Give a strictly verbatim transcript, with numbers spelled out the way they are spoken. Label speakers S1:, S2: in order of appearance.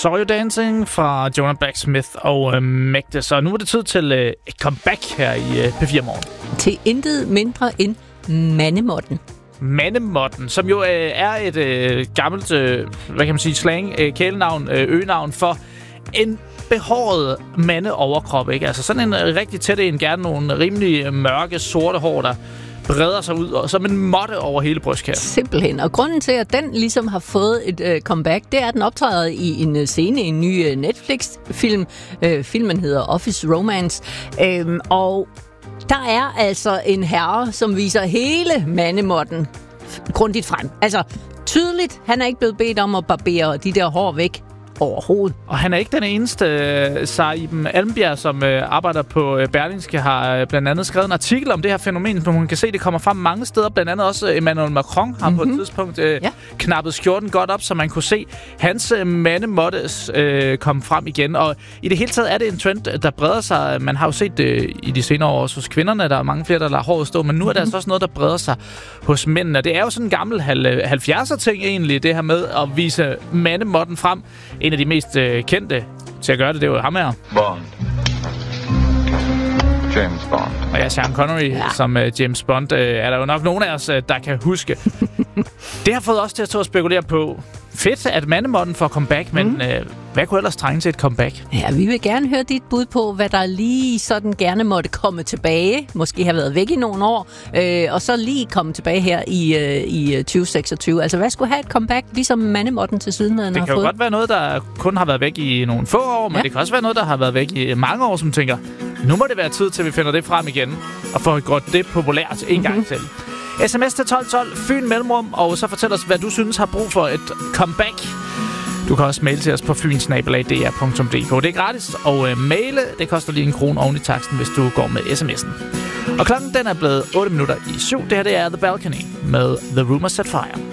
S1: Saw You Dancing fra Jonah Blacksmith og øh, Magda. Så nu er det tid til øh, et comeback her i øh, P fire Morgen.
S2: Til intet mindre end Mandemotten.
S1: Mandemotten, som jo øh, er et øh, gammelt, øh, hvad kan man sige, slang, øh, kælenavn, øh, øgenavn for en behåret mandeoverkrop, ikke? Altså sådan en øh, rigtig tæt en, gerne nogle rimelig øh, mørke, sorte hår, der breder sig ud, og som en måtte over hele brystkassen.
S2: Simpelthen. Og grunden til, at den ligesom har fået et øh, comeback, det er, at den optræder i en øh, scene i en ny øh, Netflix-film. Øh, filmen hedder Office Romance. Øh, og der er altså en herre, som viser hele mandemotten grundigt frem. Altså, tydeligt, han er ikke blevet bedt om at barbere de der hår væk overhovedet.
S1: Og han er ikke den eneste. Saiben Almbjerg, som øh, arbejder på øh, Berlingske, har øh, blandt andet skrevet en artikel om det her fænomen, hvor man kan se, det kommer frem mange steder. Blandt andet også øh, Emmanuel Macron har mm-hmm. på et tidspunkt øh, ja. knappet skjorten godt op, så man kunne se hans øh, mandemottes øh, komme frem igen. Og i det hele taget er det en trend, der breder sig. Man har jo set det øh, i de senere år også hos kvinderne. Der er mange flere, der lader håret stå, men nu er det mm-hmm. altså også noget, der breder sig hos mændene. Det er jo sådan en gammel halvfjerdser ting egentlig, det her med at vise mandemotten frem. En af de mest øh, kendte til at gøre det, det er jo ham her.
S3: Bond. James Bond.
S1: Og ja, Sean Connery ja. som øh, James Bond øh, er der jo nok nogen af os, øh, der kan huske. Det har fået os til at stå og spekulere på. Fedt, at mandemotten får comeback, men mm. øh, hvad kunne ellers trænge til et comeback?
S2: Ja, vi vil gerne høre dit bud på, hvad der lige sådan gerne måtte komme tilbage. Måske have været væk i nogle år, øh, og så lige komme tilbage her i, øh, i tyve seksogtyve. Altså, hvad skulle have et comeback, ligesom mandemotten til sydenlandet har fået?
S1: Det kan jo godt være noget, der kun har været væk i nogle få år, men ja. det kan også være noget, der har været væk i mange år, som tænker, nu må det være tid til, at vi finder det frem igen, og får gjort det populært en gang mm-hmm. til. Sms til tolv tolv, Fyn Mellemrum, og så fortæl os, hvad du synes har brug for et comeback. Du kan også maile til os på fyn snabel-a d r punktum d k. Det er gratis, og uh, maile, det koster lige en krone oven i taksten, hvis du går med sms'en. Og klokken den er blevet otte minutter i syv. Det her det er The Balcony med The Rumor Set Fire.